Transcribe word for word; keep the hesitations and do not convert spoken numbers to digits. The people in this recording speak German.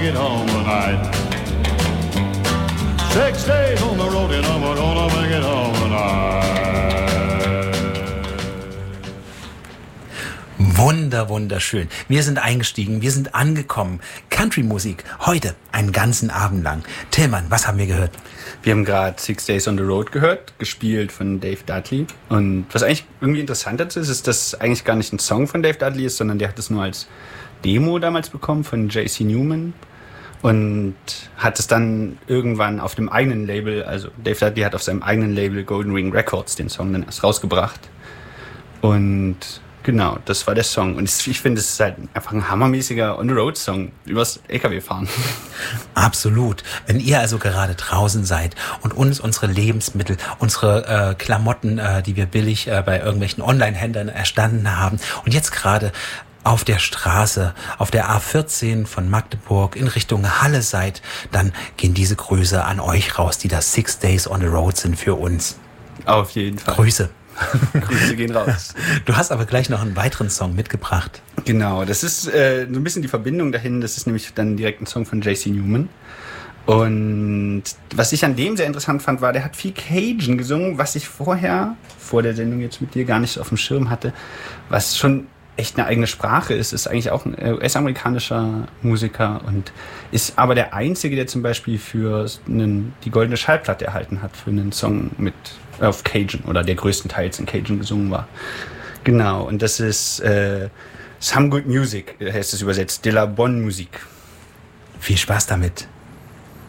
make it home tonight. Six days on the road and I'm gonna make it home tonight. Wunder, wunderschön. Wir sind eingestiegen, wir sind angekommen. Country-Musik, heute einen ganzen Abend lang. Tillmann, was haben wir gehört? Wir haben gerade Six Days on the Road gehört, gespielt von Dave Dudley. Und was eigentlich irgendwie interessant dazu ist, ist, dass es eigentlich gar nicht ein Song von Dave Dudley ist, sondern der hat es nur als Demo damals bekommen von J C Newman. Und hat es dann irgendwann auf dem eigenen Label, also Dave Dudley hat auf seinem eigenen Label Golden Ring Records den Song dann erst rausgebracht. Und genau, das war der Song. Und ich finde, es ist halt einfach ein hammermäßiger On-the-Road-Song übers L K W-Fahren. Absolut. Wenn ihr also gerade draußen seid und uns unsere Lebensmittel, unsere äh, Klamotten, äh, die wir billig äh, bei irgendwelchen Online-Händlern erstanden haben und jetzt gerade auf der Straße, auf der A vierzehn von Magdeburg in Richtung Halle seid, dann gehen diese Grüße an euch raus, die da Six Days on the Road sind für uns. Auf jeden Fall. Grüße. Grüße gehen raus. Du hast aber gleich noch einen weiteren Song mitgebracht. Genau, das ist äh, so ein bisschen die Verbindung dahin. Das ist nämlich dann direkt ein Song von J C Newman. Und was ich an dem sehr interessant fand, war, der hat viel Cajun gesungen, was ich vorher, vor der Sendung jetzt mit dir, gar nicht auf dem Schirm hatte, was schon echt eine eigene Sprache ist, ist eigentlich auch ein U S-amerikanischer Musiker und ist aber der Einzige, der zum Beispiel für einen, die Goldene Schallplatte erhalten hat, für einen Song mit auf Cajun oder der größtenteils in Cajun gesungen war. Genau, und das ist äh, Some Good Music, heißt es übersetzt, de la bonne musique. Viel Spaß damit.